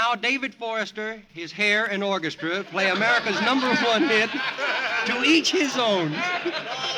now, David Forrester, his hair and orchestra play America's #1 hit, To Each His Own.